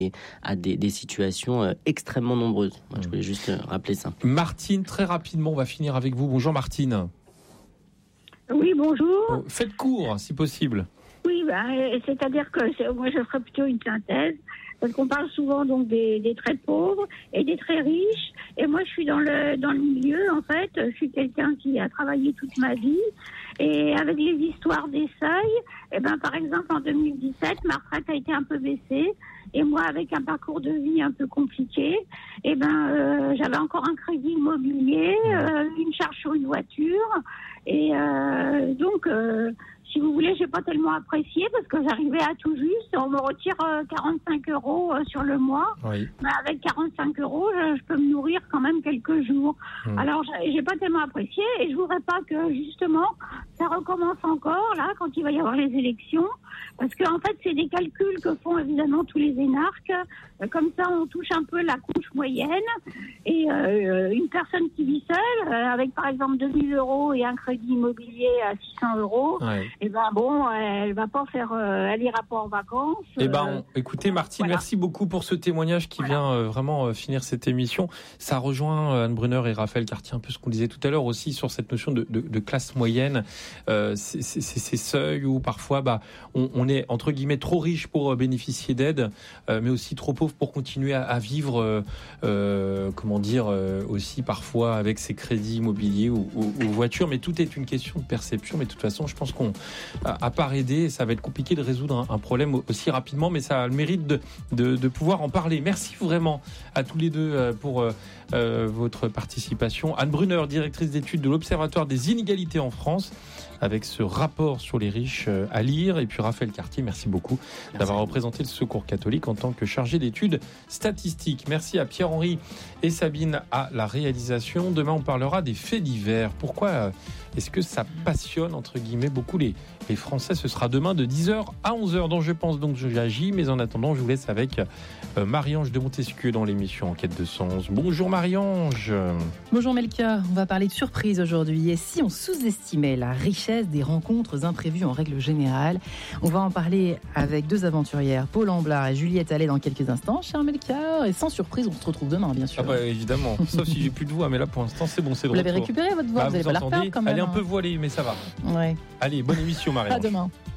à des situations extrêmement nombreuses. Moi, je voulais juste rappeler ça. Martine, très rapidement, on va finir avec vous. Bonjour Martine. Oui, bonjour. Faites court, si possible. Oui, c'est-à-dire que moi, je ferais plutôt une synthèse, parce qu'on parle souvent donc des très pauvres et des très riches. Et moi, je suis dans le milieu, en fait. Je suis quelqu'un qui a travaillé toute ma vie. Et avec les histoires des seuils, par exemple, en 2017, ma retraite a été un peu baissée. Et moi, avec un parcours de vie un peu compliqué, j'avais encore un crédit immobilier, une charge sur une voiture. Et donc, si vous voulez, j'ai pas tellement apprécié parce que j'arrivais à tout juste. On me retire 45 € sur le mois. Oui. Mais avec 45 €, je peux me nourrir quand même quelques jours. Alors, j'ai pas tellement apprécié et je voudrais pas que, justement, ça recommence encore, là, quand il va y avoir les élections. Parce que, en fait, c'est des calculs que font évidemment tous les énarques. Comme ça, on touche un peu la couche moyenne. Et une personne qui vit seule, avec par exemple 2 000 € et un crédit immobilier à 600 €, ouais. Elle va pas faire, elle ira pas en vacances. Écoutez, Martine, voilà. Merci beaucoup pour ce témoignage qui vient vraiment finir cette émission. Ça rejoint Anne Brunner et Raphaël Cartier, un peu ce qu'on disait tout à l'heure aussi sur cette notion de classe moyenne. Ces seuils où parfois, on est entre guillemets trop riche pour bénéficier d'aide, mais aussi trop pauvre pour continuer à vivre, aussi parfois avec ses crédits immobiliers ou voitures. Mais tout est une question de perception. Mais de toute façon, je pense qu'on à part aider, ça va être compliqué de résoudre un problème aussi rapidement, mais ça a le mérite de pouvoir en parler. Merci vraiment à tous les deux pour votre participation. Anne Brunner, directrice d'études de l'Observatoire des inégalités en France, avec ce rapport sur les riches à lire. Et puis Raphaël Cartier, merci beaucoup d'avoir représenté le Secours catholique en tant que chargé d'études statistiques. Merci à Pierre-Henri et Sabine à la réalisation. Demain, on parlera des faits divers. Pourquoi est-ce que ça passionne, entre guillemets, beaucoup les Français? Ce sera demain de 10h à 11h, dont je pense donc j'agis. Mais en attendant, je vous laisse avec Marie-Ange de Montesquieu dans l'émission Enquête de sens. Bonjour Marie-Ange. Bonjour Melchior, on va parler de surprise aujourd'hui. Et si on sous-estimait la richesse des rencontres imprévues en règle générale? On va en parler avec deux aventurières, Paul Amblard et Juliette Allais, dans quelques instants, cher Melchior. Et sans surprise, on se retrouve demain, bien sûr. Évidemment, sauf si j'ai plus de voix, mais là pour l'instant c'est bon, c'est de retour. Vous l'avez récupéré votre voix, vous allez pas la reperdre quand même. Elle est un peu voilée, mais ça va. Ouais. Allez, bonne émission Marie-Ange. À demain.